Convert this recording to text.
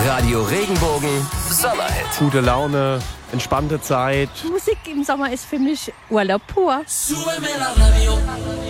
Radio Regenbogen Sommerhit. Gute Laune, entspannte Zeit. Musik im Sommer ist für mich Urlaub pur. Súbeme la radio.